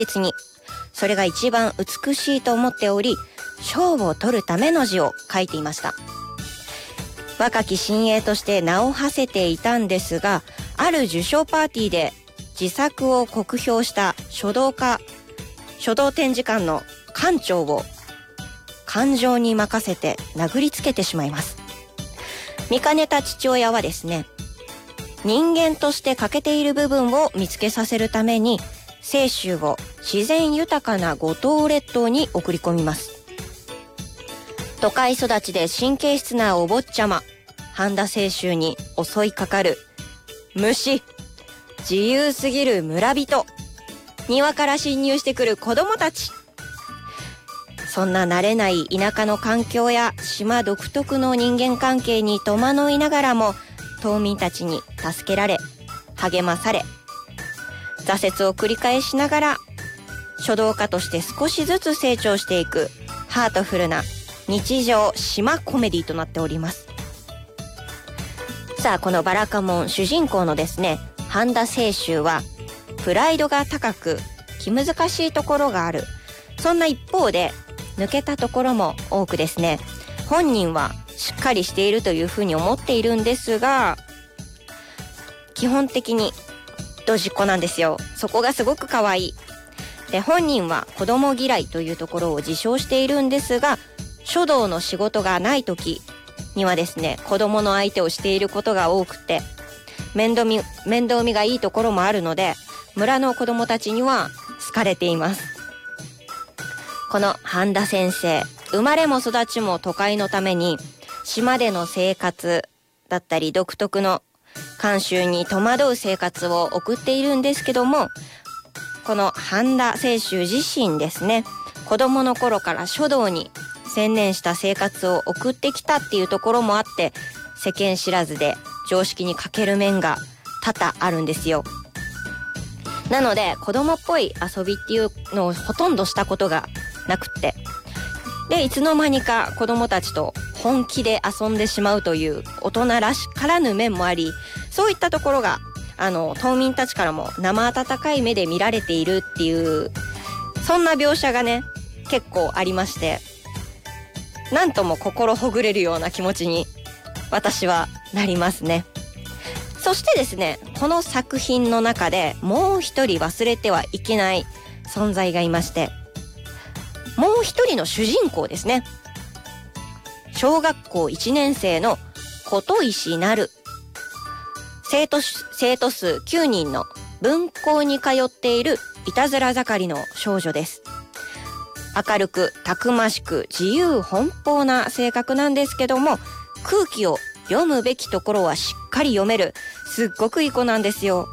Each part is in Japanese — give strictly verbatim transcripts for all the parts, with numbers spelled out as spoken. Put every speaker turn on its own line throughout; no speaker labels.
別にそれが一番美しいと思っており、賞を取るための字を書いていました。若き新鋭として名を馳せていたんですが、ある受賞パーティーで自作を酷評した書道家書道展示館の館長を感情に任せて殴りつけてしまいます。見かねた父親はですね、人間として欠けている部分を見つけさせるために清舟を自然豊かな五島列島に送り込みます。都会育ちで神経質なお坊ちゃま半田清舟に襲いかかる虫、自由すぎる村人、庭から侵入してくる子供たち。そんな慣れない田舎の環境や島独特の人間関係に戸惑いながらも、島民たちに助けられ励まされ、挫折を繰り返しながら書道家として少しずつ成長していくハートフルな日常島コメディとなっております。さあ、このバラカモン主人公のですね、半田清舟はプライドが高く気難しいところがある。そんな一方で抜けたところも多くですね、本人はしっかりしているというふうに思っているんですが、基本的にドジっ子なんですよ。そこがすごく可愛い。で、本人は子供嫌いというところを自称しているんですが、書道の仕事がない時にはですね、子供の相手をしていることが多くて、面倒見、面倒見がいいところもあるので、村の子供たちには好かれています。この半田先生、生まれも育ちも都会のために、島での生活だったり独特の慣習に戸惑う生活を送っているんですけども、この半田清舟自身ですね、子供の頃から書道に専念した生活を送ってきたっていうところもあって、世間知らずで常識に欠ける面が多々あるんですよ。なので子供っぽい遊びっていうのをほとんどしたことがなくって、でいつの間にか子供たちと本気で遊んでしまうという大人らしからぬ面もあり、そういったところがあの島民たちからも生温かい目で見られているっていう、そんな描写がね結構ありまして、なんとも心ほぐれるような気持ちに私はなりますね。そしてですね、この作品の中でもう一人忘れてはいけない存在がいまして、もう一人の主人公ですね。小学校いちねん生の琴石なる、生徒生徒数きゅうにんの分校に通っているいたずら盛りの少女です。明るくたくましく自由奔放な性格なんですけども、空気を読むべきところはしっかり読める、すっごくいい子なんですよ。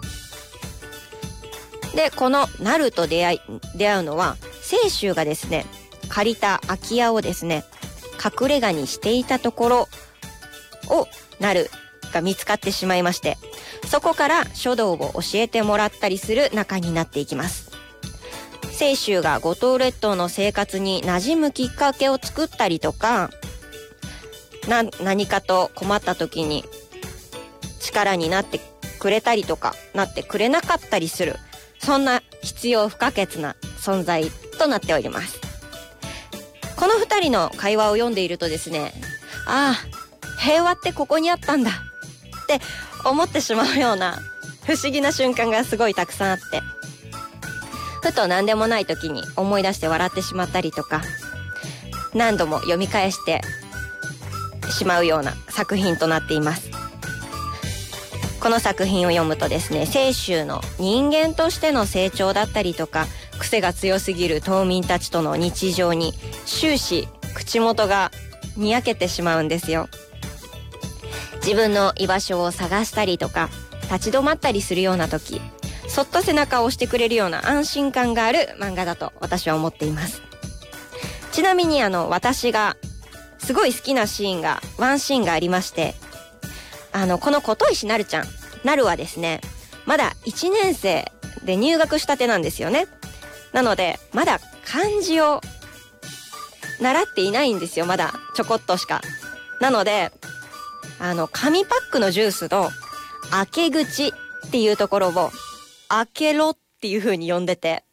で、このなると出会い出会うのは、清舟がですね借りた空き家をですね隠れ家にしていたところをなるが見つかってしまいまして、そこから書道を教えてもらったりする仲になっていきます。清舟が五島列島の生活に馴染むきっかけを作ったりとか、な何かと困った時に力になってくれたりとかなってくれなかったりする、そんな必要不可欠な存在となっております。この二人の会話を読んでいるとですね、ああ平和ってここにあったんだって思ってしまうような不思議な瞬間がすごいたくさんあって、ふと何でもない時に思い出して笑ってしまったりとか、何度も読み返してしまうような作品となっています。この作品を読むとですね、清舟の人間としての成長だったりとか、癖が強すぎる島民たちとの日常に終始口元がにやけてしまうんですよ。自分の居場所を探したりとか立ち止まったりするような時、そっと背中を押してくれるような安心感がある漫画だと私は思っています。ちなみにあの私がすごい好きなシーンがワンシーンがありまして、あのこの琴石なるちゃん、なるはですねまだいちねん生で入学したてなんですよね。なのでまだ漢字を習っていないんですよ。まだちょこっとしか。なのであの紙パックのジュースの開け口っていうところを開けろっていう風に呼んでて、